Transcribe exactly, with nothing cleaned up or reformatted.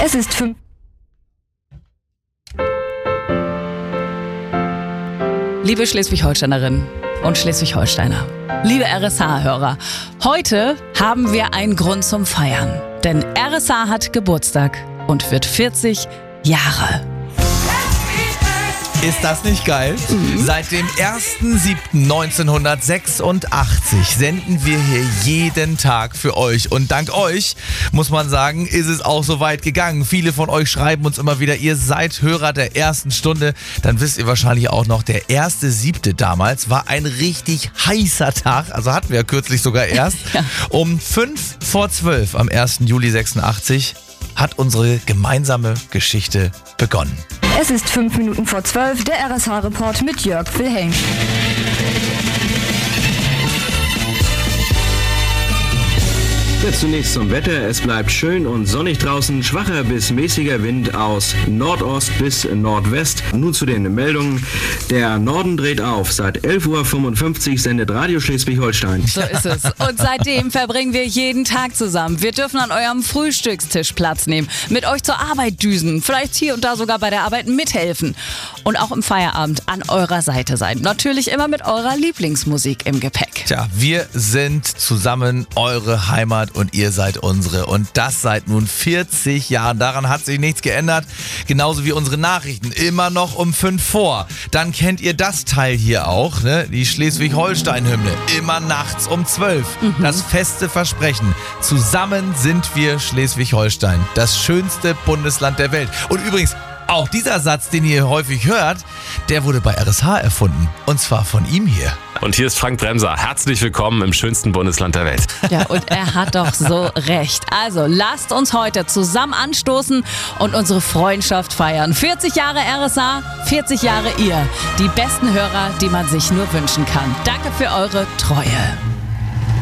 Es ist fünf. Liebe Schleswig-Holsteinerinnen und Schleswig-Holsteiner, liebe R S H-Hörer, heute haben wir einen Grund zum Feiern. Denn R S H hat Geburtstag und wird vierzig Jahre. Ist das nicht geil? Mhm. Seit dem ersten siebten neunzehnhundertsechsundachtzig senden wir hier jeden Tag für euch. Und dank euch, muss man sagen, ist es auch so weit gegangen. Viele von euch schreiben uns immer wieder, ihr seid Hörer der ersten Stunde. Dann wisst ihr wahrscheinlich auch noch, der erste siebte damals war ein richtig heißer Tag. Also hatten wir ja kürzlich sogar erst. Ja. Um fünf vor zwölf am ersten Juli sechsundachtzig hat unsere gemeinsame Geschichte begonnen. Es ist fünf Minuten vor zwölf, der R S H-Report mit Jörg Wilhelm. Jetzt zunächst zum Wetter. Es bleibt schön und sonnig draußen. Schwacher bis mäßiger Wind aus Nordost bis Nordwest. Nun zu den Meldungen. Der Norden dreht auf. Seit elf Uhr fünfundfünfzig sendet Radio Schleswig-Holstein. So ist es. Und seitdem verbringen wir jeden Tag zusammen. Wir dürfen an eurem Frühstückstisch Platz nehmen, mit euch zur Arbeit düsen, vielleicht hier und da sogar bei der Arbeit mithelfen und auch im Feierabend an eurer Seite sein. Natürlich immer mit eurer Lieblingsmusik im Gepäck. Tja, wir sind zusammen eure Heimat und ihr seid unsere. Und das seit nun vierzig Jahren. Daran hat sich nichts geändert. Genauso wie unsere Nachrichten. Immer noch um fünf vor. Dann kennt ihr das Teil hier auch, ne? Die Schleswig-Holstein-Hymne. Immer nachts um zwölf. Mhm. Das feste Versprechen. Zusammen sind wir Schleswig-Holstein. Das schönste Bundesland der Welt. Und übrigens, auch dieser Satz, den ihr häufig hört, der wurde bei R S H erfunden. Und zwar von ihm hier. Und hier ist Frank Bremser. Herzlich willkommen im schönsten Bundesland der Welt. Ja, und er hat doch so recht. Also lasst uns heute zusammen anstoßen und unsere Freundschaft feiern. vierzig Jahre R S H, vierzig Jahre ihr. Die besten Hörer, die man sich nur wünschen kann. Danke für eure Treue.